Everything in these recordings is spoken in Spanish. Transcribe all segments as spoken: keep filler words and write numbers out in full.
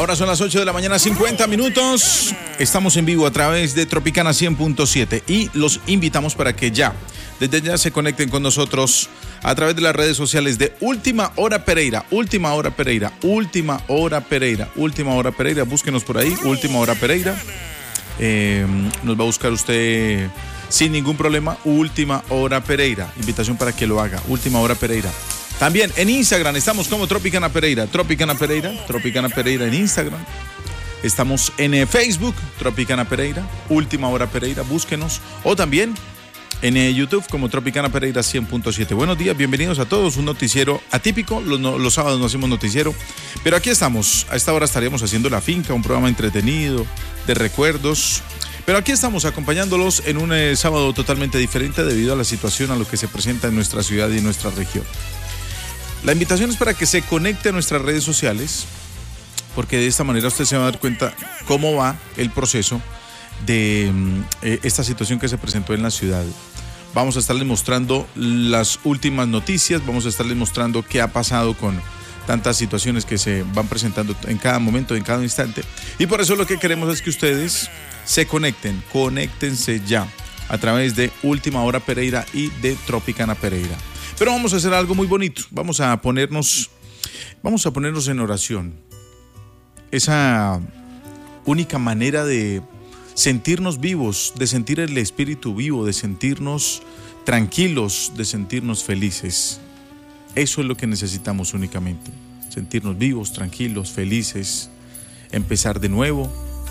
Ahora son las ocho de la mañana, cincuenta minutos. Estamos en vivo a través de Tropicana cien punto siete y los invitamos para que ya, desde ya se conecten con nosotros a través de las redes sociales de Última Hora Pereira, Última Hora Pereira, Última Hora Pereira, Última Hora Pereira. Búsquenos por ahí, Última Hora Pereira. Eh, nos va a buscar usted sin ningún problema, Última Hora Pereira. Invitación para que lo haga, Última Hora Pereira. También en Instagram estamos como Tropicana Pereira, Tropicana Pereira, Tropicana Pereira en Instagram. Estamos en Facebook, Tropicana Pereira, Última Hora Pereira, búsquenos. O también en YouTube como Tropicana Pereira cien punto siete. Buenos días, bienvenidos a todos. Un noticiero atípico, los, no, los sábados no hacemos noticiero, pero aquí estamos. A esta hora estaríamos haciendo La Finca, un programa entretenido, de recuerdos. Pero aquí estamos acompañándolos en un eh, sábado totalmente diferente debido a la situación, a lo que se presenta en nuestra ciudad y en nuestra región. La invitación es para que se conecte a nuestras redes sociales, porque de esta manera usted se va a dar cuenta cómo va el proceso de eh, esta situación que se presentó en la ciudad. Vamos a estarles mostrando las últimas noticias, vamos a estarles mostrando qué ha pasado con tantas situaciones que se van presentando en cada momento, en cada instante. Y por eso lo que queremos es que ustedes se conecten, conéctense ya a través de Última Hora Pereira y de Tropicana Pereira. Pero vamos a hacer algo muy bonito, vamos a ponernos, vamos a ponernos en oración. Esa única manera de sentirnos vivos, de sentir el espíritu vivo, de sentirnos tranquilos, de sentirnos felices. Eso es lo que necesitamos únicamente, sentirnos vivos, tranquilos, felices, empezar de nuevo.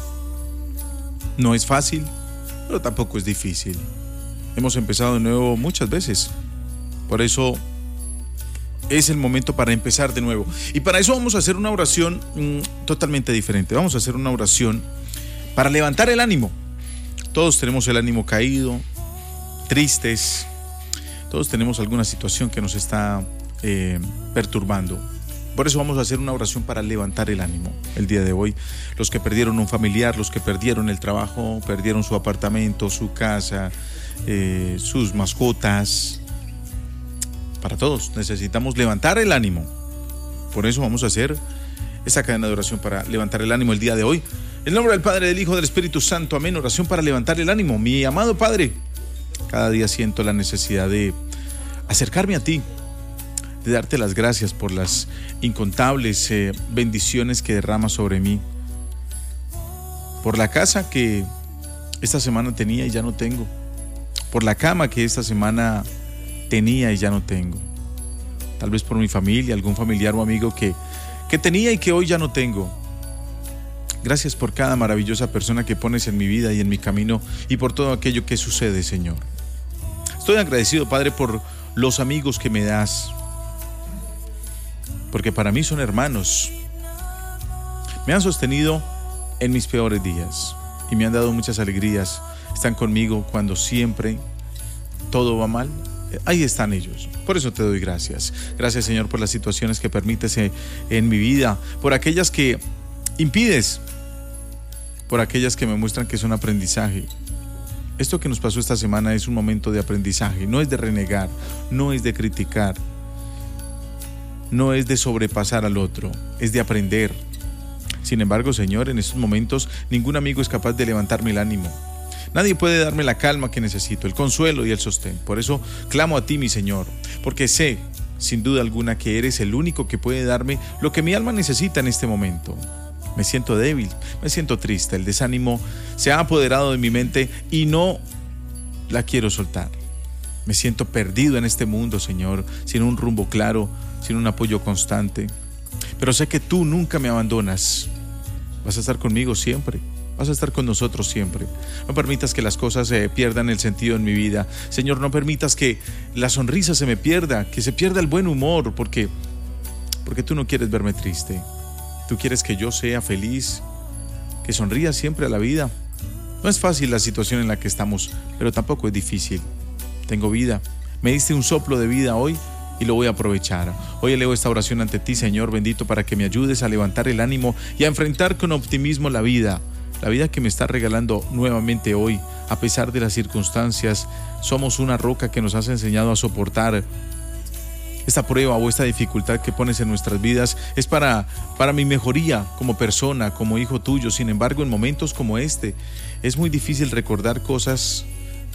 No es fácil, pero tampoco es difícil. Hemos empezado de nuevo muchas veces. Por eso es el momento para empezar de nuevo. Y para eso vamos a hacer una oración mmm, totalmente diferente. Vamos a hacer una oración para levantar el ánimo. Todos tenemos el ánimo caído, tristes. Todos tenemos alguna situación que nos está eh, perturbando. Por eso vamos a hacer una oración para levantar el ánimo el día de hoy. Los que perdieron un familiar, los que perdieron el trabajo, perdieron su apartamento, su casa, eh, sus mascotas. Para todos necesitamos levantar el ánimo. Por eso vamos a hacer esta cadena de oración para levantar el ánimo el día de hoy. En el nombre del Padre, del Hijo, del Espíritu Santo. Amén. Oración para levantar el ánimo. Mi amado Padre, cada día siento la necesidad de acercarme a ti, de darte las gracias por las incontables eh, bendiciones que derramas sobre mí, por la casa que esta semana tenía y ya no tengo, por la cama que esta semana tenía y ya no tengo, tal vez por mi familia, algún familiar o amigo que, que tenía y que hoy ya no tengo. Gracias por cada maravillosa persona que pones en mi vida y en mi camino y por todo aquello que sucede, Señor. Estoy agradecido, Padre, por los amigos que me das, porque para mí son hermanos. Me han sostenido en mis peores días y me han dado muchas alegrías. Están conmigo cuando siempre todo va mal. Ahí están ellos. Por eso te doy gracias. Gracias, Señor, por las situaciones que permites en mi vida, por aquellas que impides, por aquellas que me muestran que es un aprendizaje. Esto que nos pasó esta semana es un momento de aprendizaje. No es de renegar, no es de criticar, no es de sobrepasar al otro, es de aprender. Sin embargo, Señor, en estos momentos ningún amigo es capaz de levantarme el ánimo. Nadie puede darme la calma que necesito, el consuelo y el sostén. Por eso clamo a ti, mi Señor, porque sé, sin duda alguna, que eres el único que puede darme lo que mi alma necesita en este momento. Me siento débil, me siento triste, el desánimo se ha apoderado de mi mente y no la quiero soltar. Me siento perdido en este mundo, Señor, sin un rumbo claro, sin un apoyo constante. Pero sé que tú nunca me abandonas. Vas a estar conmigo siempre. Vas a estar con nosotros siempre. No permitas que las cosas eh, pierdan el sentido en mi vida. Señor, no permitas que la sonrisa se me pierda, que se pierda el buen humor, porque, porque tú no quieres verme triste. Tú quieres que yo sea feliz, que sonría siempre a la vida. No es fácil la situación en la que estamos, pero tampoco es difícil. Tengo vida. Me diste un soplo de vida hoy y lo voy a aprovechar. Hoy elevo esta oración ante ti, Señor bendito, para que me ayudes a levantar el ánimo y a enfrentar con optimismo la vida. La vida que me está regalando nuevamente hoy, a pesar de las circunstancias. Somos una roca que nos has enseñado a soportar esta prueba o esta dificultad que pones en nuestras vidas es para, para mi mejoría como persona, como hijo tuyo. Sin embargo, en momentos como este, es muy difícil recordar cosas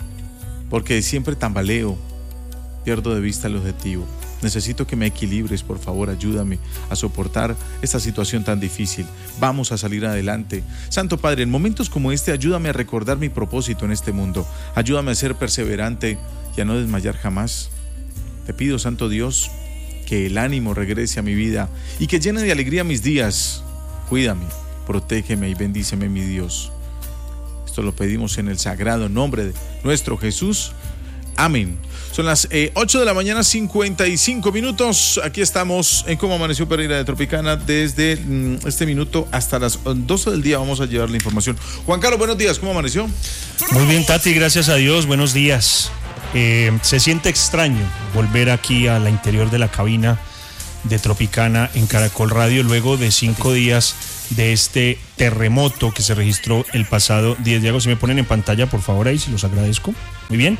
porque siempre tambaleo, pierdo de vista el objetivo. Necesito que me equilibres, por favor, ayúdame a soportar esta situación tan difícil. Vamos a salir adelante. Santo Padre, en momentos como este, ayúdame a recordar mi propósito en este mundo. Ayúdame a ser perseverante y a no desmayar jamás. Te pido, Santo Dios, que el ánimo regrese a mi vida y que llene de alegría mis días. Cuídame, protégeme y bendíceme, mi Dios. Esto lo pedimos en el sagrado nombre de nuestro Jesús. Amén. Son las eh, ocho de la mañana, cincuenta y cinco minutos. Aquí estamos en Cómo Amaneció Pereira de Tropicana. Desde mm, este minuto hasta las doce del día vamos a llevar la información. Juan Carlos, buenos días. ¿Cómo amaneció? Muy bien, Tati, gracias a Dios. Buenos días. Eh, se siente extraño volver aquí al interior de la cabina de Tropicana en Caracol Radio luego de cinco días de este terremoto que se registró el pasado diez de agosto. Si me ponen en pantalla, por favor, ahí, se los agradezco. Muy bien.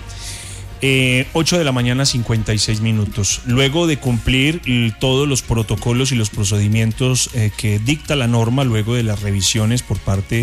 Eh, ocho de la mañana, cincuenta y seis minutos. Luego de cumplir l- todos los protocolos y los procedimientos eh, que dicta la norma, luego de las revisiones por parte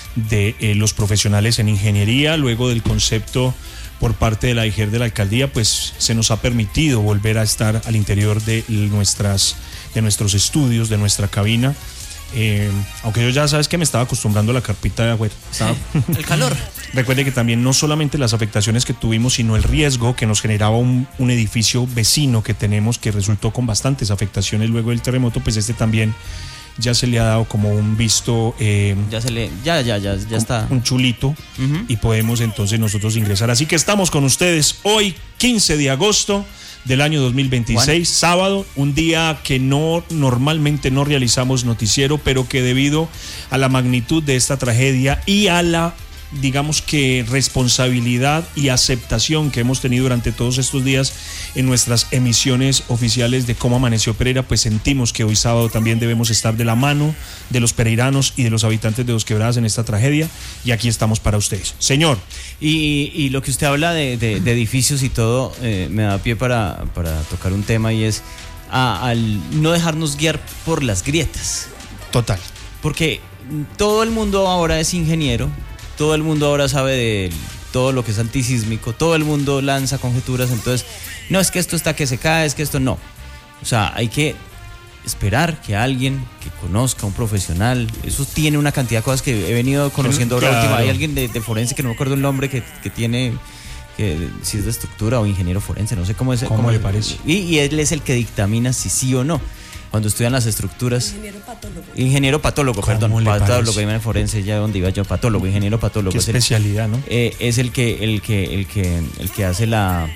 de eh, los profesionales en ingeniería, luego del concepto por parte de la I G E R de la alcaldía, pues se nos ha permitido volver a estar al interior de nuestras, de nuestros estudios, de nuestra cabina. Eh, aunque yo ya sabes que me estaba acostumbrando a la carpita de agua. Estaba... El calor. Recuerde que también no solamente las afectaciones que tuvimos, sino el riesgo que nos generaba un, un edificio vecino que tenemos que resultó con bastantes afectaciones luego del terremoto, pues este también ya se le ha dado como un visto. Eh, ya se le, ya, ya, ya, ya está. Un chulito uh-huh. Y podemos entonces nosotros ingresar. Así que estamos con ustedes hoy, quince de agosto del año dos mil veintiséis, Juan. Sábado, un día que no normalmente no realizamos noticiero, pero que debido a la magnitud de esta tragedia y a la, digamos que, responsabilidad y aceptación que hemos tenido durante todos estos días en nuestras emisiones oficiales de Cómo Amaneció Pereira, pues sentimos que hoy sábado también debemos estar de la mano de los pereiranos y de los habitantes de Dos Quebradas en esta tragedia, y aquí estamos para ustedes. Señor. Y, y lo que usted habla de, de, de edificios y todo, eh, me da pie para, para tocar un tema, y es a, al no dejarnos guiar por las grietas. Total. Porque todo el mundo ahora es ingeniero, todo el mundo ahora sabe de todo lo que es antisísmico, todo el mundo lanza conjeturas, entonces, no, es que esto está que se cae, es que esto no. O sea, hay que esperar que alguien que conozca, un profesional, eso tiene una cantidad de cosas que he venido conociendo ahora. Claro. Última. Hay alguien de, de forense que no me acuerdo el nombre, que, que tiene, que si es de estructura o ingeniero forense, no sé cómo es. ¿Cómo, cómo le parece? Y, y él es el que dictamina si sí o no. Cuando estudian las estructuras. Ingeniero patólogo. Ingeniero patólogo, perdón. Patólogo, iba en forense, ya donde iba yo, patólogo, ingeniero patólogo. Qué especialidad, el, ¿no? Eh, es el que, el que, el que, el que hace la,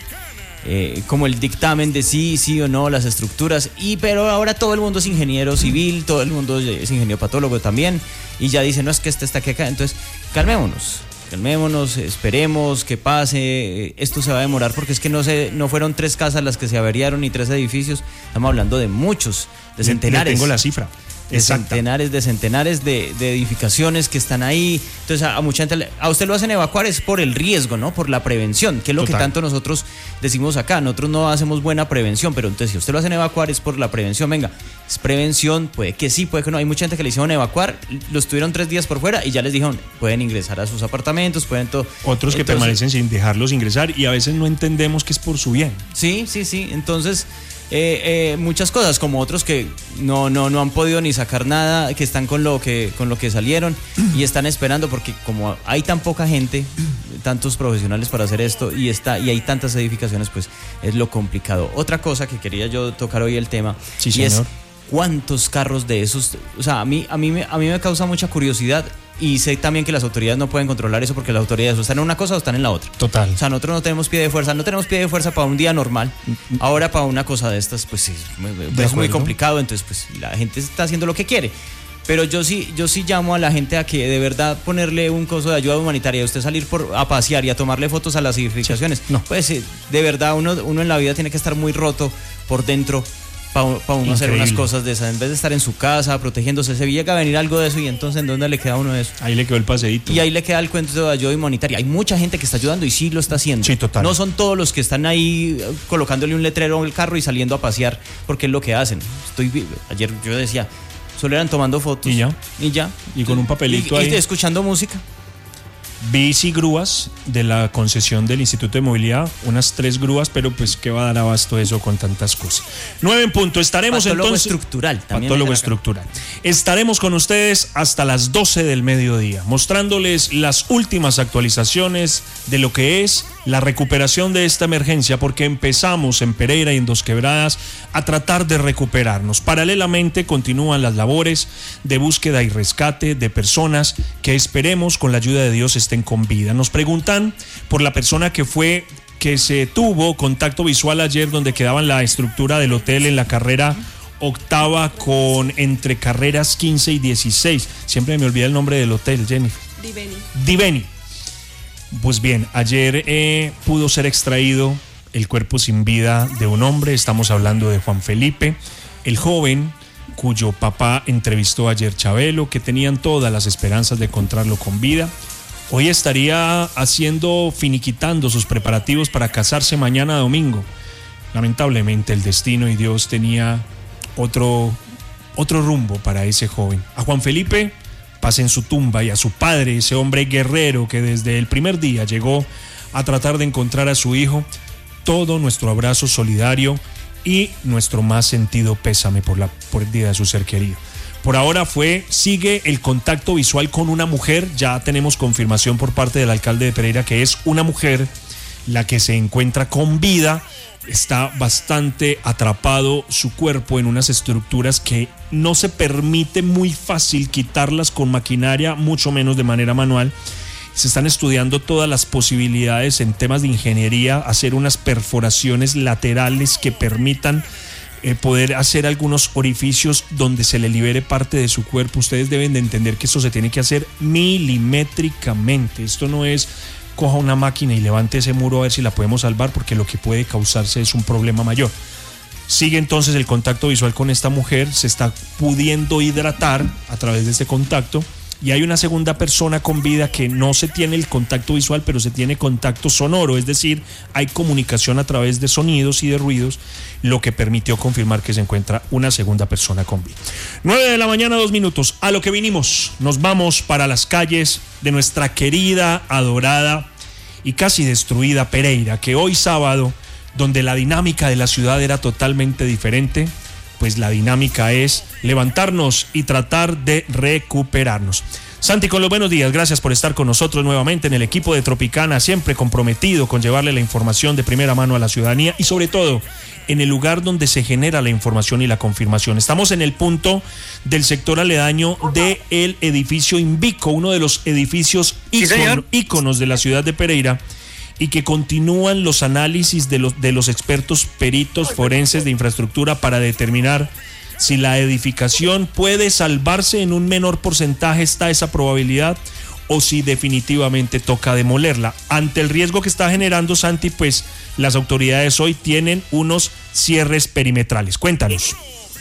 eh, como el dictamen de sí, sí o no, las estructuras. Y pero ahora todo el mundo es ingeniero civil, todo el mundo es ingeniero patólogo también. Y ya dicen, no, es que este está aquí acá. Entonces, calmémonos. Calmémonos, esperemos que pase, esto se va a demorar porque es que no se, no fueron tres casas las que se averiaron ni tres edificios, estamos hablando de muchos, de centenares. Le tengo la cifra. De Exacta. centenares, de centenares de, de edificaciones que están ahí. Entonces a, a mucha gente, a usted lo hacen evacuar es por el riesgo, ¿no? Por la prevención, que es lo Total. Que tanto nosotros decimos acá. Nosotros no hacemos buena prevención, pero entonces si usted lo hacen evacuar es por la prevención. Venga, es prevención, puede que sí, puede que no. Hay mucha gente que le hicieron evacuar, los tuvieron tres días por fuera y ya les dijeron, pueden ingresar a sus apartamentos, pueden todo. Otros que entonces, permanecen sin dejarlos ingresar y a veces no entendemos que es por su bien. Sí, sí, sí. Entonces... Eh, eh, muchas cosas, como otros que no, no, no han podido ni sacar nada, que están con lo que, con lo que salieron y están esperando, porque como hay tan poca gente, tantos profesionales para hacer esto y, está, y hay tantas edificaciones, pues es lo complicado. Otra cosa que quería yo tocar hoy el tema, sí, y señor. es cuántos carros de esos, o sea, a mí, a mí, me, a mí me causa mucha curiosidad. Y sé también que las autoridades no pueden controlar eso, porque las autoridades o están en una cosa o están en la otra. Total. O sea, nosotros no tenemos pie de fuerza, no tenemos pie de fuerza para un día normal. Ahora para una cosa de estas, pues sí, es muy complicado. Entonces, pues la gente está haciendo lo que quiere. Pero yo sí, yo sí llamo a la gente a que de verdad ponerle un coso de ayuda humanitaria, usted salir por, a pasear y a tomarle fotos a las edificaciones. Sí. No. Pues de verdad uno, uno en la vida tiene que estar muy roto por dentro para pa uno hacer unas cosas de esas. En vez de estar en su casa protegiéndose, se llega a venir algo de eso, y entonces ¿en dónde le queda a uno eso? Ahí le quedó el paseíto. Y ahí le queda el cuento de ayuda humanitaria. Hay mucha gente que está ayudando y sí lo está haciendo. Sí, total. No son todos los que están ahí colocándole un letrero al carro y saliendo a pasear, porque es lo que hacen. Estoy Ayer yo decía, solo eran tomando fotos. Y ya. Y ya. Y con un papelito y, ahí. Y escuchando música. Bici grúas de la concesión del Instituto de Movilidad, unas tres grúas, pero pues qué va a dar abasto eso con tantas cosas. Nueve en punto, estaremos patólogo entonces... estructural. También patólogo estructural. Estaremos con ustedes hasta las doce del mediodía, mostrándoles las últimas actualizaciones de lo que es la recuperación de esta emergencia, porque empezamos en Pereira y en Dos Quebradas a tratar de recuperarnos. Paralelamente continúan las labores de búsqueda y rescate de personas que esperemos con la ayuda de Dios estén con vida. Nos preguntan por la persona que fue, que se tuvo contacto visual ayer donde quedaba la estructura del hotel en la carrera octava con entre carreras quince y dieciséis. Siempre me olvida el nombre del hotel, Jennifer. Diveni. Diveni. Pues bien, ayer eh, pudo ser extraído el cuerpo sin vida de un hombre. Estamos hablando de Juan Felipe, el joven cuyo papá entrevistó ayer Chabelo, que tenían todas las esperanzas de encontrarlo con vida. Hoy estaría haciendo, finiquitando sus preparativos para casarse mañana domingo. Lamentablemente el destino y Dios tenía otro, otro rumbo para ese joven. A Juan Felipe paz en su tumba, y a su padre, ese hombre guerrero que desde el primer día llegó a tratar de encontrar a su hijo, todo nuestro abrazo solidario y nuestro más sentido pésame por la pérdida de su ser querido. Por ahora fue, sigue el contacto visual con una mujer. Ya tenemos confirmación por parte del alcalde de Pereira que es una mujer la que se encuentra con vida. Está bastante atrapado su cuerpo en unas estructuras que no se permite muy fácil quitarlas con maquinaria, mucho menos de manera manual. Se están estudiando todas las posibilidades en temas de ingeniería, hacer unas perforaciones laterales que permitan eh, poder hacer algunos orificios donde se le libere parte de su cuerpo. Ustedes deben de entender que esto se tiene que hacer milimétricamente. Esto no es coja una máquina y levante ese muro a ver si la podemos salvar, porque lo que puede causarse es un problema mayor. Sigue entonces el contacto visual con esta mujer, se está pudiendo hidratar a través de este contacto, y hay una segunda persona con vida que no se tiene el contacto visual, pero se tiene contacto sonoro, es decir, hay comunicación a través de sonidos y de ruidos, lo que permitió confirmar que se encuentra una segunda persona con vida. nueve de la mañana, dos minutos. A lo que vinimos, nos vamos para las calles de nuestra querida, adorada y casi destruida Pereira, que hoy sábado, donde la dinámica de la ciudad era totalmente diferente, pues la dinámica es levantarnos y tratar de recuperarnos. Santi, con los buenos días, gracias por estar con nosotros nuevamente en el equipo de Tropicana, siempre comprometido con llevarle la información de primera mano a la ciudadanía y sobre todo en el lugar donde se genera la información y la confirmación. Estamos en el punto del sector aledaño del edificio Invico, uno de los edificios ícono, íconos de la ciudad de Pereira, y que continúan los análisis de los, de los expertos peritos forenses de infraestructura para determinar si la edificación puede salvarse en un menor porcentaje, está esa probabilidad, o si definitivamente toca demolerla. Ante el riesgo que está generando, Santi, pues las autoridades hoy tienen unos cierres perimetrales. Cuéntanos.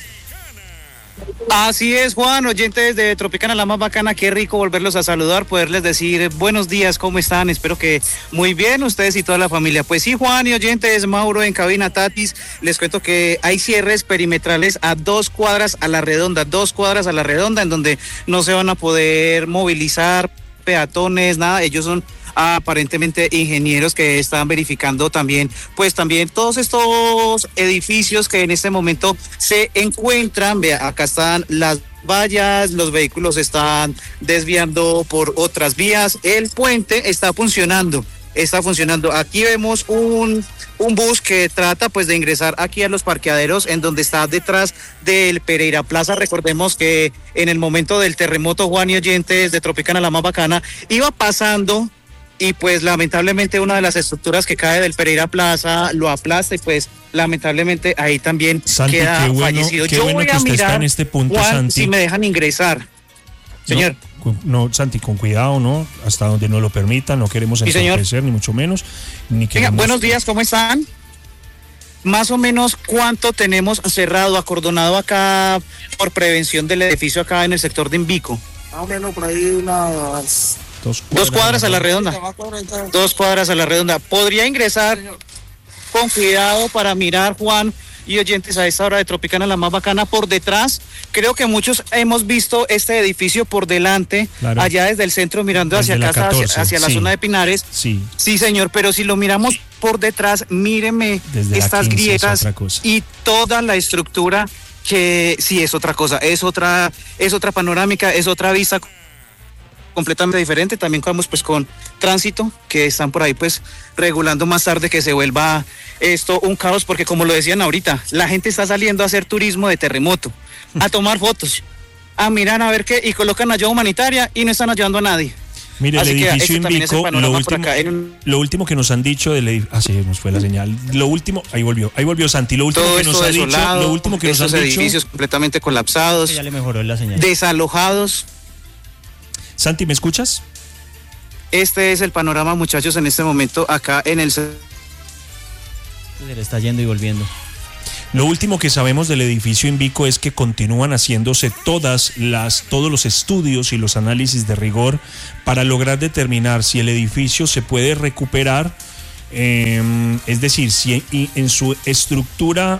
Así es, Juan, oyentes de Tropicana, la más bacana, qué rico volverlos a saludar, poderles decir buenos días, ¿cómo están? Espero que muy bien, ustedes y toda la familia. Pues sí, Juan y oyentes, Mauro en cabina, Tatis, les cuento que hay cierres perimetrales a dos cuadras a la redonda, dos cuadras a la redonda, en donde no se van a poder movilizar peatones, nada, ellos son aparentemente ingenieros que están verificando también, pues también todos estos edificios que en este momento se encuentran. Vea, acá están las vallas, los vehículos están desviando por otras vías, el puente está funcionando, está funcionando. Aquí vemos un, un bus que trata pues de ingresar aquí a los parqueaderos en donde está detrás del Pereira Plaza. Recordemos que en el momento del terremoto, Juan y oyentes de Tropicana, la más bacana, iba pasando y pues lamentablemente una de las estructuras que cae del Pereira Plaza lo aplasta y pues lamentablemente ahí también Santi, queda qué bueno, fallecido. Qué Yo bueno voy que a usted mirar, está en este punto, Juan, Santi. si me dejan ingresar. Señor. No, no, Santi, con cuidado, ¿no? Hasta donde no lo permita, no queremos Sí, entorpecer, ni mucho menos. Ni Venga, queremos... buenos días, ¿cómo están? más o menos cuánto tenemos cerrado, acordonado acá por prevención del edificio acá en el sector de Invico. Más o menos por ahí unas... Dos cuadras, Dos cuadras a la redonda. Dos cuadras a la redonda. ¿Podría ingresar con cuidado para mirar, Juan y oyentes, a esta hora de Tropicana, la más bacana, por detrás? Creo que muchos hemos visto este edificio por delante, claro, allá desde el centro, mirando desde hacia acá, catorce, hacia, hacia sí, la zona de Pinares. Sí. Sí, señor, pero si lo miramos por detrás, míreme desde estas grietas y toda la estructura, que sí es otra cosa, es otra, es otra panorámica, es otra vista completamente diferente. También contamos pues con tránsito, que están por ahí pues regulando más tarde que se vuelva esto un caos, porque como lo decían ahorita, la gente está saliendo a hacer turismo de terremoto, a tomar fotos, a mirar a ver qué, y colocan ayuda humanitaria y no están ayudando a nadie. Mire, el edificio Invico, lo último, en... lo último que nos han dicho del edificio, ah, sí, nos fue la señal. Lo último, ahí volvió, ahí volvió Santi. Lo último Todo que nos ha dicho, lo último que nos han dicho, edificios completamente colapsados, ya le mejoró la señal. Desalojados. Santi, ¿me escuchas? Este es el panorama, muchachos, en este momento acá en el... Se le está yendo y volviendo. Lo último que sabemos del edificio Invico es que continúan haciéndose todas las, todos los estudios y los análisis de rigor para lograr determinar si el edificio se puede recuperar, eh, es decir, si en, en su estructura,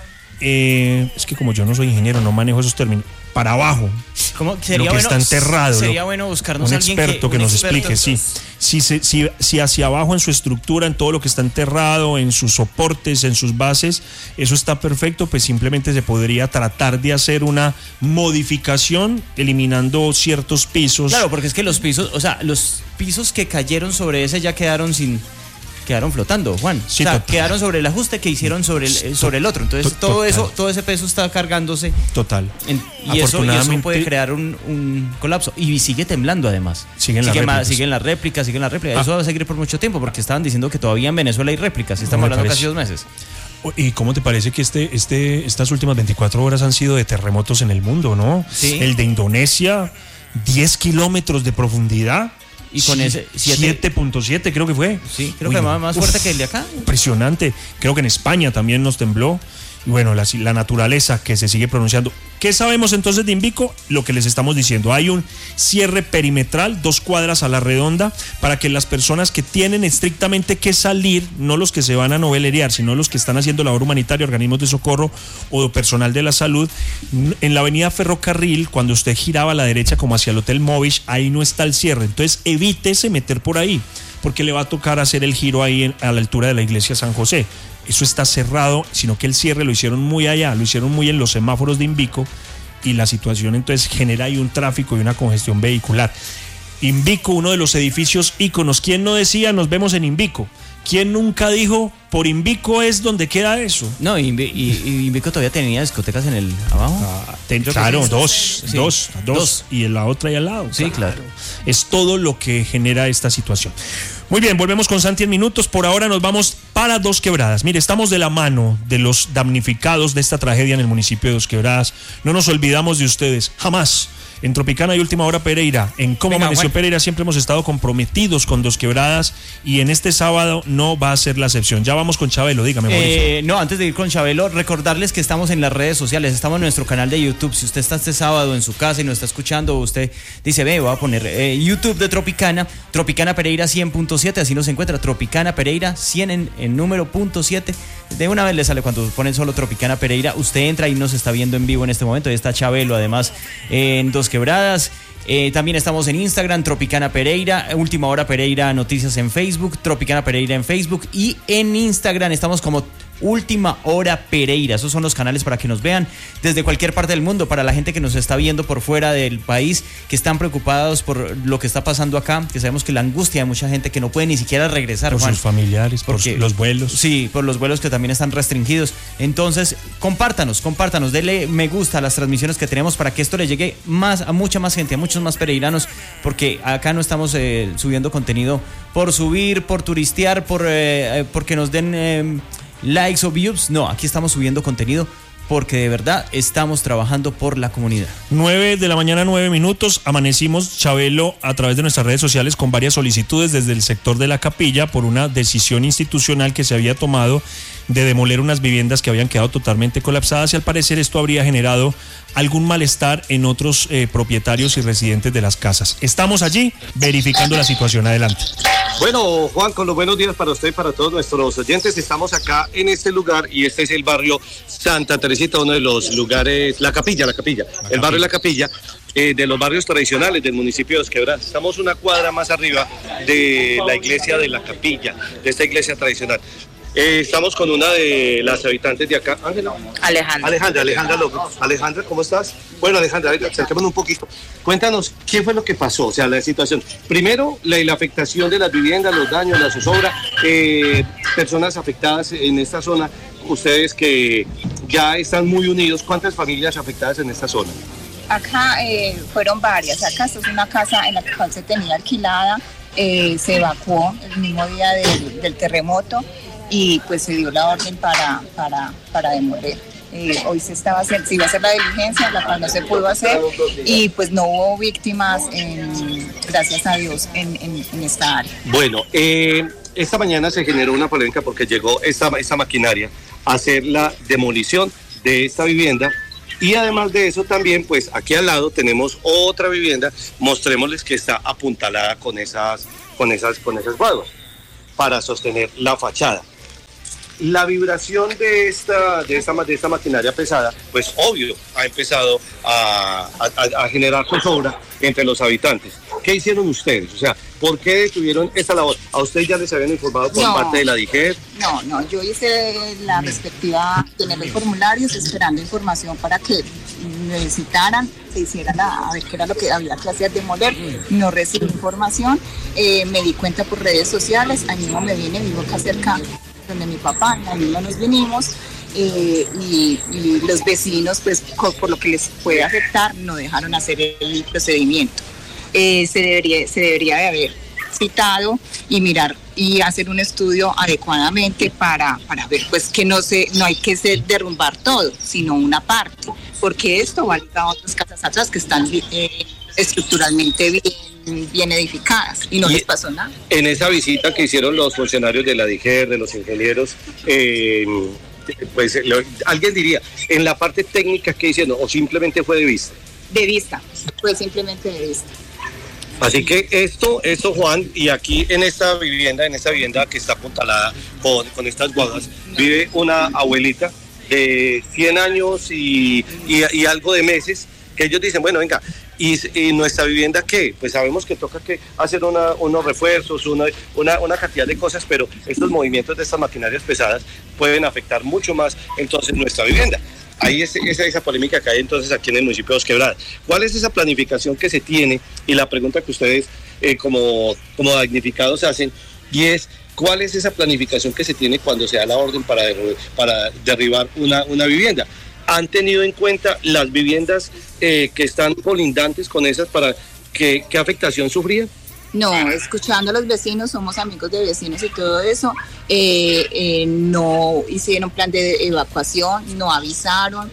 eh, es que como yo no soy ingeniero, no manejo esos términos, para abajo, ¿Cómo? Sería lo que bueno, está enterrado. Sería lo, bueno buscarnos un a alguien experto que, que nos experto, explique, sí. Si, si, si, si hacia abajo en su estructura, en todo lo que está enterrado, en sus soportes, en sus bases, eso está perfecto, pues simplemente se podría tratar de hacer una modificación eliminando ciertos pisos. Claro, porque es que los pisos, o sea, los pisos que cayeron sobre ese ya quedaron sin... quedaron flotando, Juan. Sí, o sea, total. Quedaron sobre el ajuste que hicieron sobre el, sobre el otro. Entonces, total. todo eso, todo ese peso está cargándose. Total. En, y, eso, y eso puede crear un, un colapso. Y sigue temblando, además. Siguen las sigue réplicas. Más, siguen las réplicas, siguen las réplicas. Ah. Eso va a seguir por mucho tiempo, porque estaban diciendo que todavía en Venezuela hay réplicas. Estamos hablando parece. casi dos meses. ¿Y cómo te parece que este, este, estas últimas veinticuatro horas han sido de terremotos en el mundo, no? Sí. El de Indonesia, diez kilómetros de profundidad. Y con ese siete punto siete creo que fue. Sí, creo Uy, que más, más uf, fuerte que el de acá. Impresionante. Creo que en España también nos tembló. Y bueno, la, la naturaleza que se sigue pronunciando. ¿Qué sabemos entonces de Invico? Lo que les estamos diciendo. Hay un cierre perimetral, dos cuadras a la redonda, para que las personas que tienen estrictamente que salir, no los que se van a novelerear, sino los que están haciendo labor humanitaria, organismos de socorro o personal de la salud, en la avenida Ferrocarril, cuando usted giraba a la derecha como hacia el Hotel Movish, ahí no está el cierre. Entonces evítese meter por ahí, porque le va a tocar hacer el giro ahí en, a la altura de la iglesia San José. Eso está cerrado, sino que el cierre lo hicieron muy allá, lo hicieron muy en los semáforos de Invico, y la situación entonces genera ahí un tráfico y una congestión vehicular. Invico, uno de los edificios íconos. ¿Quién no decía nos vemos en Invico? ¿Quién nunca dijo por Invico es donde queda eso? No, y, y, y Invico todavía tenía discotecas en el abajo. Ah, ten, claro, sí, dos, sí. dos, dos, dos, y en la otra y al lado. Sí, claro. claro. Es todo lo que genera esta situación. Muy bien, volvemos con Santi en minutos. Por ahora nos vamos para Dos Quebradas. Mire, estamos de la mano de los damnificados de esta tragedia en el municipio de Dos Quebradas. No nos olvidamos de ustedes, jamás. En Tropicana y Última Hora Pereira, en Cómo Venga, Amaneció Juan. Pereira, siempre hemos estado comprometidos con Dos Quebradas, y en este sábado no va a ser la excepción. Ya vamos con Chabelo, dígame. Eh, no, antes de ir con Chabelo, recordarles que estamos en las redes sociales, estamos en nuestro canal de YouTube. Si usted está este sábado en su casa y nos está escuchando, usted dice, ve, voy a poner eh, YouTube de Tropicana, Tropicana Pereira cien punto siete, así nos encuentra, Tropicana Pereira cien en, en número punto siete. De una vez le sale cuando ponen solo Tropicana Pereira, usted entra y nos está viendo en vivo en este momento. Ahí está Chabelo, además, eh, en Dos Quebradas. Eh, también estamos en Instagram, Tropicana Pereira, Última Hora Pereira Noticias en Facebook, Tropicana Pereira en Facebook, y en Instagram estamos como Última Hora Pereira. Esos son los canales para que nos vean desde cualquier parte del mundo. Para la gente que nos está viendo por fuera del país, que están preocupados por lo que está pasando acá, que sabemos que la angustia de mucha gente que no puede ni siquiera regresar, por Juan, sus familiares, porque, por los vuelos. Sí, por los vuelos que también están restringidos. Entonces, compártanos, compártanos, denle me gusta a las transmisiones que tenemos para que esto le llegue más a mucha más gente, a muchos más pereiranos, porque acá no estamos eh, subiendo contenido por subir, por turistear, por eh, porque nos den eh, likes o views. No, aquí estamos subiendo contenido porque de verdad estamos trabajando por la comunidad. nueve de la mañana, nueve minutos. Amanecimos, Chabelo, a través de nuestras redes sociales con varias solicitudes desde el sector de la Capilla por una decisión institucional que se había tomado de demoler unas viviendas que habían quedado totalmente colapsadas, y al parecer esto habría generado algún malestar en otros eh, propietarios y residentes de las casas. Estamos allí verificando la situación. Adelante. Bueno, Juan, con los buenos días para usted y para todos nuestros oyentes. Estamos acá en este lugar y este es el barrio Santa Teresita, uno de los lugares, la capilla, la capilla, la el capilla. barrio La Capilla, eh, de los barrios tradicionales del municipio de Dos Quebradas. Estamos una cuadra más arriba de la iglesia de la capilla, de esta iglesia tradicional. Eh, estamos con una de las habitantes de acá. Ángela. Alejandra. Alejandra, Alejandra López. Alejandra, ¿cómo estás? Bueno, Alejandra, acerquémonos un poquito. Cuéntanos, ¿qué fue lo que pasó? O sea, la situación. Primero, la, la afectación de las viviendas, los daños, la zozobra, eh, personas afectadas en esta zona. Ustedes que ya están muy unidos, ¿cuántas familias afectadas en esta zona? Acá eh, fueron varias. Acá esta es una casa en la cual se tenía alquilada. Eh, se evacuó el mismo día del, del terremoto. Y pues se dio la orden para, para, para demoler. Eh, hoy se estaba haciendo, se iba a hacer la diligencia, la cual no se pudo hacer, y pues no hubo víctimas, en, gracias a Dios, en, en, en esta área. Bueno, eh, esta mañana se generó una polémica porque llegó esta, esta maquinaria a hacer la demolición de esta vivienda. Y además de eso también, pues aquí al lado tenemos otra vivienda, mostrémosles que está apuntalada con esas, con esas, con esas guaduas para sostener la fachada. La vibración de esta, de esta, de esta maquinaria pesada, pues obvio, ha empezado a, a, a generar zozobra entre los habitantes. ¿Qué hicieron ustedes? O sea, ¿por qué detuvieron esta labor? ¿A ustedes ya les habían informado por no, parte de la D I G E R? No, no, yo hice la respectiva, tener los formularios, esperando información para que necesitaran, se hiciera la, a ver qué era lo que había que hacer, demoler. No recibí información, eh, me di cuenta por redes sociales, ahí mismo me vine, vivo acá cerca donde mi papá, ahí mismo nos vinimos, eh, y, y los vecinos, pues por lo que les puede afectar, no dejaron hacer el procedimiento. Eh, se debería, se debería de haber citado y mirar y hacer un estudio adecuadamente para, para ver pues que no se, no hay que ser, derrumbar todo, sino una parte, porque esto va ligado a otras casas atrás que están eh, estructuralmente bien, bien edificadas y no y les pasó nada. En esa visita que hicieron los funcionarios de la D I G E R, de los ingenieros, eh, pues lo, alguien diría, en la parte técnica, ¿qué hicieron? ¿O simplemente fue de vista? De vista, fue simplemente de vista. Así que esto, esto Juan, y aquí en esta vivienda, en esta vivienda que está apuntalada con, con estas guadas, vive una abuelita de cien años y, y, y algo de meses, que ellos dicen, bueno, venga, ¿y, y nuestra vivienda qué? Pues sabemos que toca que hacer una, unos refuerzos, una, una, una cantidad de cosas, pero estos movimientos de estas maquinarias pesadas pueden afectar mucho más entonces nuestra vivienda. Ahí es esa, esa polémica que hay entonces aquí en el municipio de Dos Quebradas. ¿Cuál es esa planificación que se tiene? Y la pregunta que ustedes eh, como, como damnificados hacen, y es, ¿cuál es esa planificación que se tiene cuando se da la orden para, derru- para derribar una, una vivienda? ¿Han tenido en cuenta las viviendas eh, que están colindantes con esas para qué, qué afectación sufrían? No, escuchando a los vecinos, somos amigos de vecinos y todo eso, eh, eh, no hicieron plan de evacuación, no avisaron,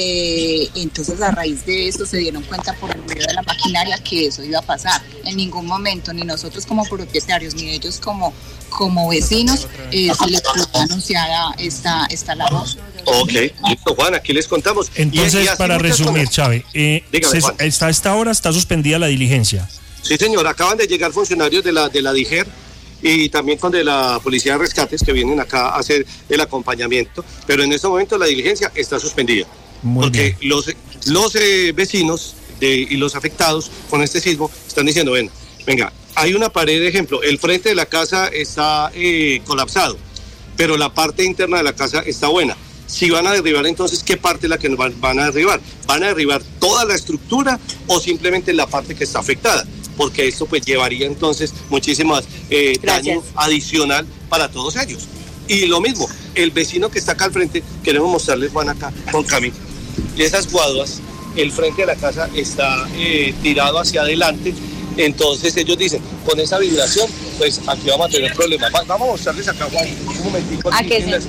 eh, entonces a raíz de eso se dieron cuenta por el ruido de la maquinaria que eso iba a pasar. En ningún momento, ni nosotros como propietarios, ni ellos como, como vecinos, eh, se les fue anunciada esta, esta labor. Ok, listo, Juan, aquí les contamos. Entonces, y, y para resumir, Chávez, eh, Dígame, se, hasta esta hora está suspendida la diligencia. Sí, señor, acaban de llegar funcionarios de la, de la D I G E R y también con de la Policía de Rescates que vienen acá a hacer el acompañamiento, pero en este momento la diligencia está suspendida. Muy porque bien. los, los eh, vecinos de, y los afectados con este sismo están diciendo, ven, venga, hay una pared, de ejemplo, el frente de la casa está eh, colapsado, pero la parte interna de la casa está buena. Si van a derribar, entonces, ¿qué parte es la que van, van a derribar? ¿Van a derribar toda la estructura o simplemente la parte que está afectada? Porque esto pues llevaría entonces muchísimas eh, daño adicional para todos ellos. Y lo mismo, el vecino que está acá al frente, queremos mostrarles, Juan, acá con Cami, y esas guaduas, el frente de la casa está eh, tirado hacia adelante, entonces ellos dicen, con esa vibración, pues aquí vamos a tener problemas. Va, vamos a mostrarles acá, Juan, un momentico. ¿A qué se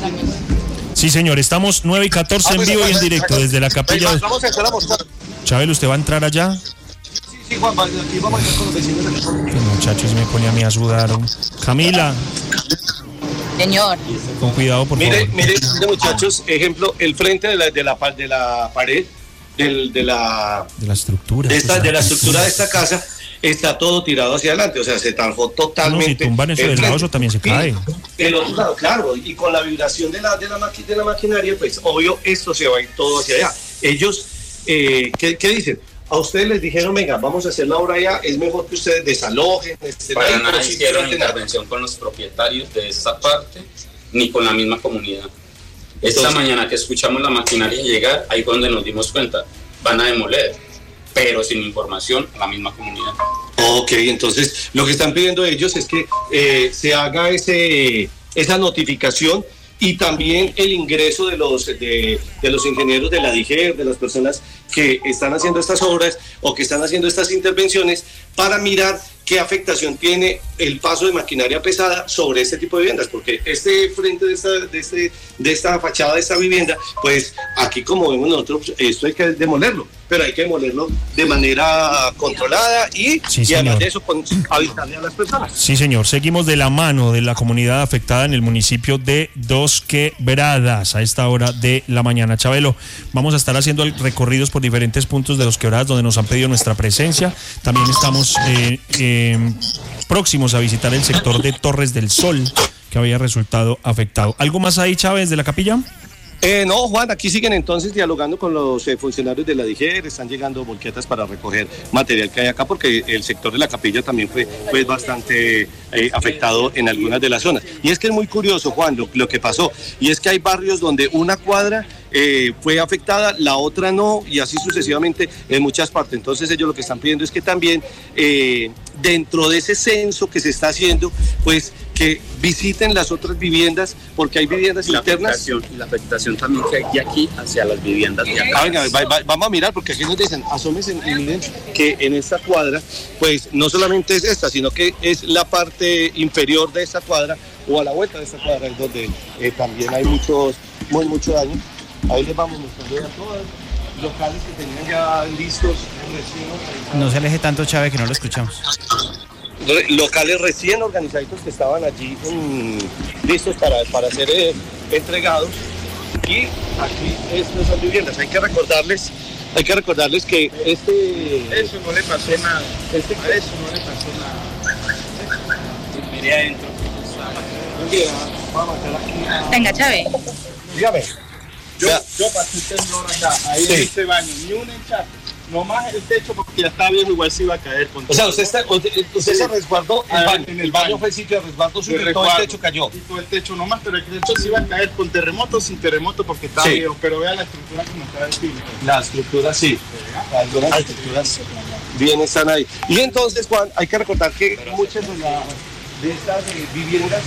Sí, señor, estamos nueve y catorce en vivo y en directo desde la capilla. Venga, vamos a entrar a mostrar. Chabel, ¿usted va a entrar allá? Sí, Juan, aquí vamos a estar con los vecinos. Qué muchachos me pone a mí a sudar. Camila. Señor. Con cuidado, por mire, favor. Mire, mire, muchachos, ejemplo, el frente de la, de la, de la pared, del, de la... De la estructura. De, esta, de la estructura de esta casa, está todo tirado hacia adelante, o sea, se trabajó totalmente. No, si tumban eso del lado, eso también se cae. El otro lado, claro, y con la vibración de la, de la, maqui, de la maquinaria, pues obvio, esto se va a ir todo hacia allá. Ellos, eh, ¿qué, ¿qué dicen? A ustedes les dijeron, venga, vamos a hacer la obra allá, es mejor que ustedes desalojen. Para nada hicieron intervención con los propietarios de esta parte, ni con la misma comunidad. Esta Entonces, mañana que escuchamos la maquinaria llegar, ahí fue donde nos dimos cuenta, van a demoler, pero sin información a la misma comunidad. Ok, entonces lo que están pidiendo ellos es que eh, se haga ese, esa notificación y también el ingreso de los, de, de los ingenieros de la D I G E R, de las personas que están haciendo estas obras o que están haciendo estas intervenciones para mirar qué afectación tiene el paso de maquinaria pesada sobre este tipo de viviendas, porque este frente de esta, de este, de esta fachada de esta vivienda, pues aquí como vemos nosotros, esto hay que demolerlo, pero hay que demolerlo de manera controlada y, sí, y además de eso con, avisarle a las personas. Sí, señor, seguimos de la mano de la comunidad afectada en el municipio de Dos Quebradas a esta hora de la mañana. Chabelo, vamos a estar haciendo recorridos por diferentes puntos de Dos Quebradas donde nos han pedido nuestra presencia. También estamos eh, eh, próximos a visitar el sector de Torres del Sol, que había resultado afectado. ¿Algo más ahí, Chávez, de la capilla? Eh, no, Juan, aquí siguen entonces dialogando con los eh, funcionarios de la D I G E R, están llegando volquetas para recoger material que hay acá, porque el sector de la capilla también fue, fue bastante eh, afectado en algunas de las zonas. Y es que es muy curioso, Juan, lo, lo que pasó, y es que hay barrios donde una cuadra eh, fue afectada, la otra no, y así sucesivamente en muchas partes. Entonces ellos lo que están pidiendo es que también eh, dentro de ese censo que se está haciendo, pues que visiten las otras viviendas, porque hay viviendas la internas. Afectación, y la afectación también que hay de aquí hacia las viviendas de acá. Ah, venga, va, va, vamos a mirar, porque aquí nos dicen, asómense y miren que en esta cuadra, pues no solamente es esta, sino que es la parte inferior de esta cuadra, o a la vuelta de esta cuadra, es donde eh, también hay muchos, muy, mucho daño. Ahí les vamos mostrando a todos locales que tenían ya listos recién. No se aleje tanto, Chávez, que no lo escuchamos. Locales recién organizaditos que estaban allí mmm, listos para, para ser eh, entregados, y aquí estas son viviendas. Hay que recordarles, hay que recordarles que este eso no le pasó nada, este, a eso no le pasó nada. Miré adentro. Vamos a meter aquí a... Venga, Chávez. Dígame. Yo, yo pasé un temblor acá, ahí sí. En este baño, ni un enchape. Nomás el techo, porque ya está viejo, igual se iba a caer. Con o sea, usted, está, usted, usted sí. se resguardó el baño. En el baño fue el sitio de resguardo suyo y todo el techo cayó. Y todo el techo nomás, pero el techo se iba a caer con terremoto, sin terremoto, porque está sí. Viejo. Pero vea la estructura como está el piso. La estructura sí. Algunas ah, estructuras bien están ahí. Y entonces, Juan, hay que recordar que muchas de, la, de estas eh, viviendas,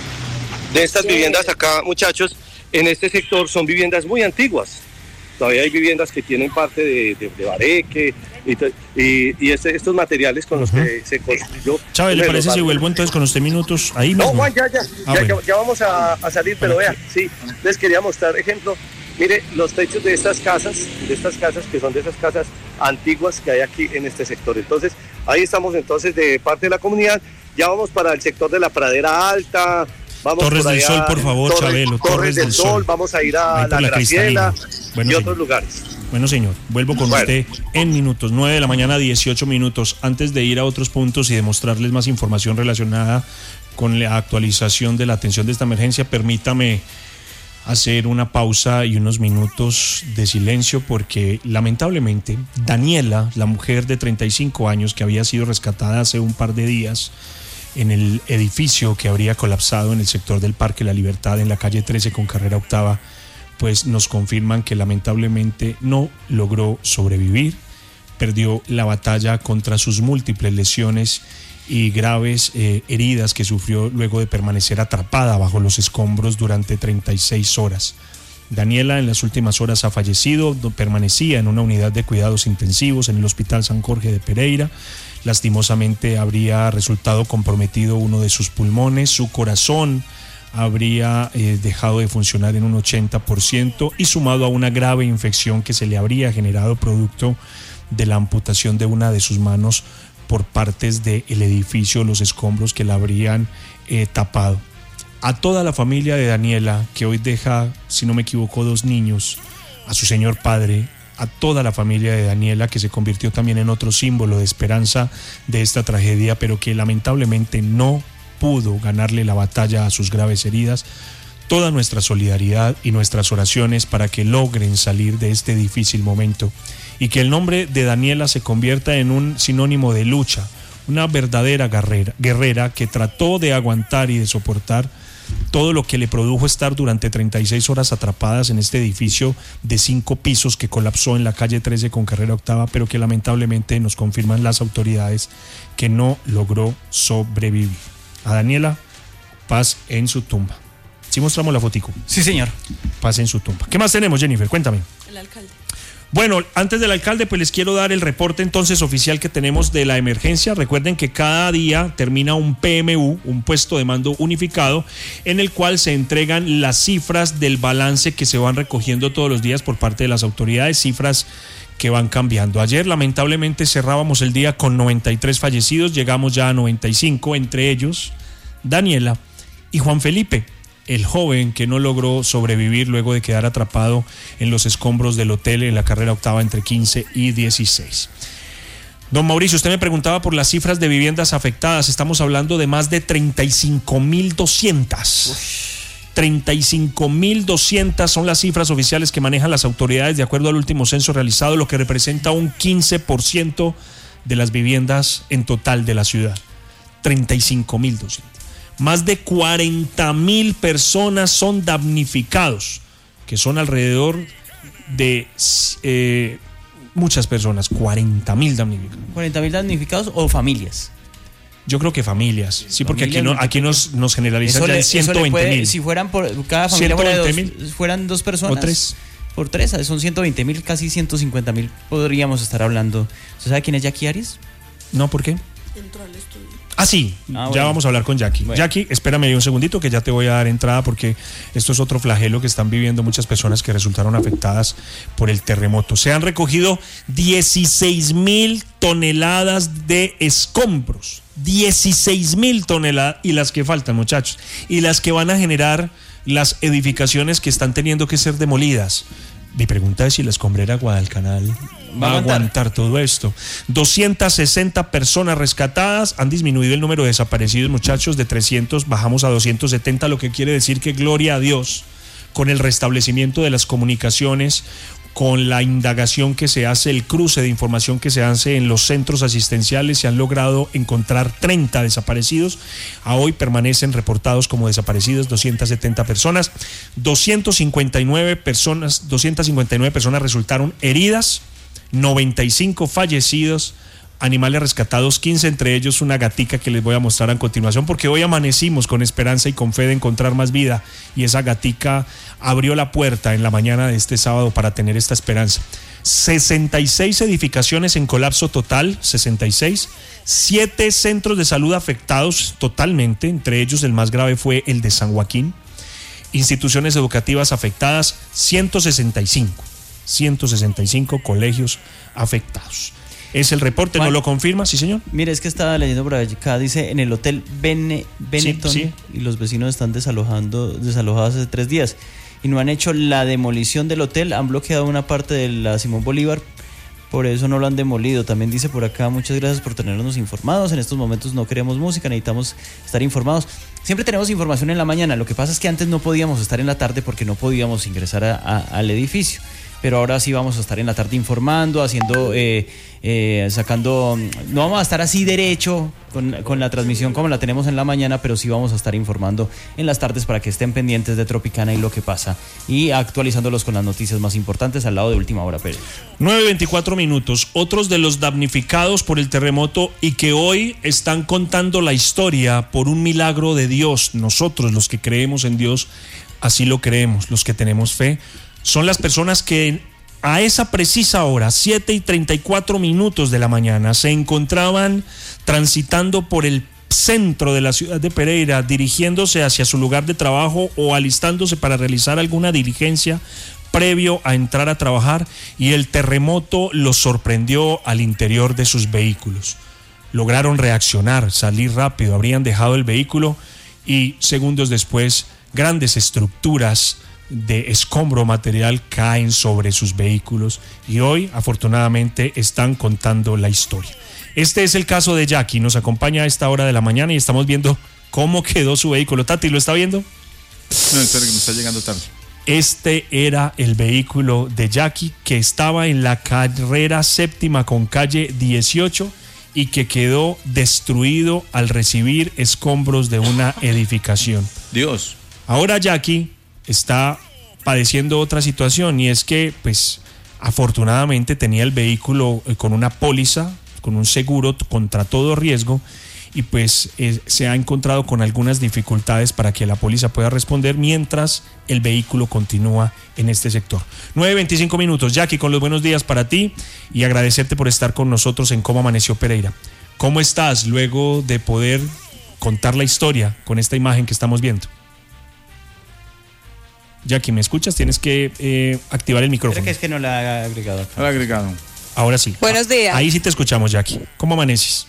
de estas sí. viviendas acá, muchachos, en este sector son viviendas muy antiguas. Todavía hay viviendas que tienen parte de, de, de bareque y, y, y este, estos materiales con los uh-huh. que se construyó. Chávez, ¿le parece si vuelvo entonces con usted minutos ahí mismo? No, Juan, ya, ya, ah, ya, bueno. ya, ya vamos a, a salir, pero vea, sí, les quería mostrar ejemplo. Mire, los techos de estas casas, de estas casas que son de esas casas antiguas que hay aquí en este sector. Entonces, ahí estamos entonces de parte de la comunidad. Ya vamos para el sector de la Pradera Alta. Vamos Torres por allá, del Sol, por favor, Torres, Chabelo. Torres, Torres del, del Sol. Sol, vamos a ir a la, la Graciela bueno, y otros señor. lugares. Bueno, señor, vuelvo con bueno. usted en minutos, nueve de la mañana, dieciocho minutos. Antes de ir a otros puntos y demostrarles más información relacionada con la actualización de la atención de esta emergencia, permítame hacer una pausa y unos minutos de silencio, porque lamentablemente Daniela, la mujer de treinta y cinco años que había sido rescatada hace un par de días en el edificio que habría colapsado en el sector del Parque La Libertad, en la calle trece con carrera octava, pues nos confirman que lamentablemente no logró sobrevivir, perdió la batalla contra sus múltiples lesiones y graves eh, heridas que sufrió luego de permanecer atrapada bajo los escombros durante treinta y seis horas. Daniela en las últimas horas ha fallecido, permanecía en una unidad de cuidados intensivos en el Hospital San Jorge de Pereira. Lastimosamente habría resultado comprometido uno de sus pulmones, su corazón habría eh, dejado de funcionar en un ochenta por ciento y sumado a una grave infección que se le habría generado producto de la amputación de una de sus manos por partes del edificio, los escombros que la habrían eh, tapado. a toda la familia de Daniela, que hoy deja, si no me equivoco, dos niños, a su señor padre, a toda la familia de Daniela, que se convirtió también en otro símbolo de esperanza de esta tragedia, pero que lamentablemente no pudo ganarle la batalla a sus graves heridas. Toda nuestra solidaridad y nuestras oraciones para que logren salir de este difícil momento y que el nombre de Daniela se convierta en un sinónimo de lucha, una verdadera guerrera, guerrera que trató de aguantar y de soportar todo lo que le produjo estar durante treinta y seis horas atrapadas en este edificio de cinco pisos que colapsó en la calle trece con Carrera Octava, pero que lamentablemente nos confirman las autoridades que no logró sobrevivir. A Daniela, paz en su tumba. ¿Sí mostramos la fotico? Sí, señor. Paz en su tumba. ¿Qué más tenemos, Jennifer? Cuéntame. El alcalde. Bueno, antes del alcalde, pues les quiero dar el reporte entonces oficial que tenemos de la emergencia. Recuerden que cada día termina un P M U, un puesto de mando unificado, en el cual se entregan las cifras del balance que se van recogiendo todos los días por parte de las autoridades, cifras que van cambiando. Ayer lamentablemente cerrábamos el día con noventa y tres fallecidos, llegamos ya a noventa y cinco, entre ellos Daniela y Juan Felipe, el joven que no logró sobrevivir luego de quedar atrapado en los escombros del hotel en la Carrera Octava entre quince y dieciséis. Don Mauricio, usted me preguntaba por las cifras de viviendas afectadas. Estamos hablando de más de treinta y cinco mil doscientas. treinta y cinco mil doscientas son las cifras oficiales que manejan las autoridades de acuerdo al último censo realizado, lo que representa un quince por ciento de las viviendas en total de la ciudad. treinta y cinco mil doscientas. Más de cuarenta mil personas son damnificados, que son alrededor de eh, muchas personas, cuarenta mil damnificados. ¿cuarenta mil damnificados o familias? Yo creo que familias, sí, porque aquí, no, aquí nos, nos generalizan ya en ciento veinte mil. Si fueran por cada familia fuera dos, fueran dos personas. O tres. Por tres, son ciento veinte mil, casi ciento cincuenta mil podríamos estar hablando. ¿Usted sabe quién es Jackie Arias? No, ¿por qué? Entró al estudio. Ah, sí, ah, ya bueno. Vamos a hablar con Jackie. Bueno. Jackie, espérame ahí un segundito que ya te voy a dar entrada porque esto es otro flagelo que están viviendo muchas personas que resultaron afectadas por el terremoto. Se han recogido dieciséis mil toneladas de escombros. dieciséis mil toneladas y las que faltan, muchachos. Y las que van a generar las edificaciones que están teniendo que ser demolidas. Mi pregunta es si la escombrera Guadalcanal va a aguantar todo esto. doscientas sesenta personas rescatadas, han disminuido el número de desaparecidos, muchachos, de trescientos, bajamos a doscientos setenta, lo que quiere decir que gloria a Dios, con el restablecimiento de las comunicaciones, con la indagación que se hace, el cruce de información que se hace en los centros asistenciales, se han logrado encontrar treinta desaparecidos. A hoy permanecen reportados como desaparecidos doscientas setenta personas. doscientas cincuenta y nueve personas, doscientas cincuenta y nueve personas resultaron heridas, noventa y cinco fallecidos, animales rescatados, quince, entre ellos una gatica que les voy a mostrar a continuación, porque hoy amanecimos con esperanza y con fe de encontrar más vida, y esa gatica abrió la puerta en la mañana de este sábado para tener esta esperanza. sesenta y seis edificaciones en colapso total, sesenta y seis, siete centros de salud afectados totalmente, entre ellos el más grave fue el de San Joaquín, instituciones educativas afectadas, ciento sesenta y cinco, ciento sesenta y cinco colegios afectados. Es el reporte, ¿no lo confirma? Sí, señor. Mire, es que estaba leyendo por acá, dice, en el hotel Bene, Benetton, sí, sí. Y los vecinos están desalojando, desalojados hace tres días y no han hecho la demolición del hotel, han bloqueado una parte de la Simón Bolívar, por eso no lo han demolido. También dice por acá, muchas gracias por tenernos informados, en estos momentos no queremos música, necesitamos estar informados. Siempre tenemos información en la mañana, lo que pasa es que antes no podíamos estar en la tarde porque no podíamos ingresar a, a, al edificio. Pero ahora sí vamos a estar en la tarde informando, haciendo, eh, eh, sacando, no vamos a estar así derecho con, con la transmisión como la tenemos en la mañana, pero sí vamos a estar informando en las tardes para que estén pendientes de Tropicana y lo que pasa y actualizándolos con las noticias más importantes al lado de Última Hora Pérez. nueve veinticuatro minutos, otros de los damnificados por el terremoto y que hoy están contando la historia por un milagro de Dios. Nosotros, los que creemos en Dios, así lo creemos, los que tenemos fe, son las personas que a esa precisa hora, siete y treinta y cuatro minutos de la mañana, se encontraban transitando por el centro de la ciudad de Pereira, dirigiéndose hacia su lugar de trabajo o alistándose para realizar alguna diligencia previo a entrar a trabajar, y el terremoto los sorprendió al interior de sus vehículos. Lograron reaccionar, salir rápido, habrían dejado el vehículo y segundos después grandes estructuras de escombro material caen sobre sus vehículos y hoy afortunadamente están contando la historia. Este es el caso de Jackie, nos acompaña a esta hora de la mañana y estamos viendo cómo quedó su vehículo. Tati, ¿lo está viendo? No, espera que me está llegando tarde. Este era el vehículo de Jackie que estaba en la carrera séptima con calle dieciocho y que quedó destruido al recibir escombros de una edificación. Dios. Ahora Jackie está padeciendo otra situación y es que, pues, afortunadamente tenía el vehículo con una póliza, con un seguro contra todo riesgo y pues eh, se ha encontrado con algunas dificultades para que la póliza pueda responder mientras el vehículo continúa en este sector. nueve veinticinco minutos. Jackie, con los buenos días para ti y agradecerte por estar con nosotros en Cómo Amaneció Pereira. ¿Cómo estás luego de poder contar la historia con esta imagen que estamos viendo? Jackie, ¿me escuchas? Tienes que eh, activar el micrófono. Creo que es que no la ha agregado acá. No la ha agregado. Ahora sí. Buenos días. Ahí sí te escuchamos, Jackie. ¿Cómo amaneces?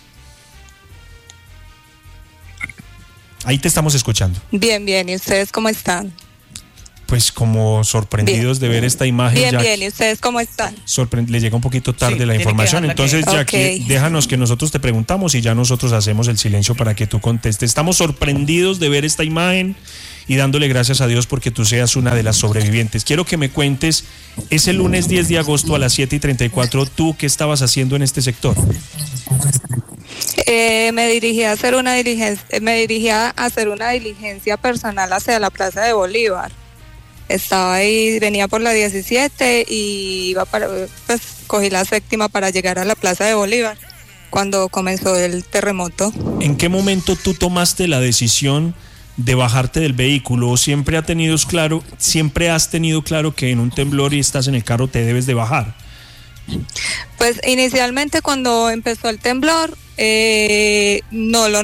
Ahí te estamos escuchando. Bien, bien. ¿Y ustedes cómo están? Pues como sorprendidos bien. de ver esta imagen. Bien, Jackie. bien. ¿Y ustedes cómo están? Sorpre- le llega un poquito tarde sí, la información. Entonces, que... Jackie, okay. déjanos que nosotros te preguntamos y ya nosotros hacemos el silencio para que tú contestes. Estamos sorprendidos de ver esta imagen y dándole gracias a Dios porque tú seas una de las sobrevivientes. Quiero que me cuentes, ese lunes diez de agosto a las siete y treinta y cuatro, ¿tú qué estabas haciendo en este sector? Eh, me dirigí a hacer una diligencia, me dirigía a hacer una diligencia personal hacia la Plaza de Bolívar. Estaba ahí, venía por la diecisiete y iba para, pues cogí la séptima para llegar a la Plaza de Bolívar cuando comenzó el terremoto. ¿En qué momento tú tomaste la decisión de bajarte del vehículo o siempre ha tenido claro, siempre has tenido claro que en un temblor y estás en el carro te debes de bajar? Pues inicialmente cuando empezó el temblor, eh, no lo